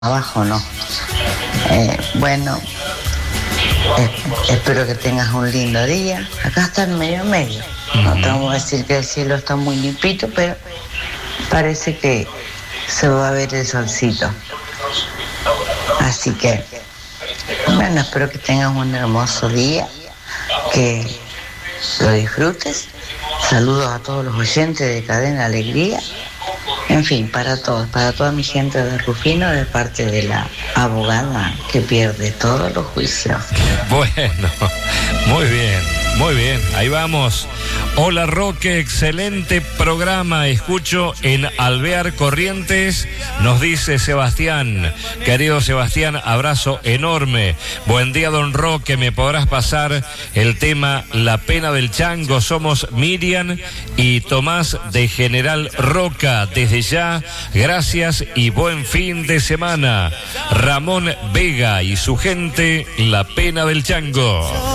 abajo, ¿no? Bueno, espero que tengas un lindo día. Acá está en medio. No te vamos a decir que el cielo está muy limpito, pero parece que se va a ver el solcito. Así que, bueno, espero que tengas un hermoso día, que lo disfrutes. Saludos a todos los oyentes de Cadena Alegría. En fin, para todos, para toda mi gente de Rufino, de parte de la abogada que pierde todos los juicios. Bueno, muy bien, ahí vamos. Hola Roque, excelente programa, escucho en Alvear Corrientes, nos dice Sebastián. Querido Sebastián, abrazo enorme. Buen día, don Roque, ¿me podrás pasar el tema La Pena del Chango? Somos Miriam y Tomás de General Roca. Desde ya, gracias y buen fin de semana. Ramón Vega y su gente, La Pena del Chango.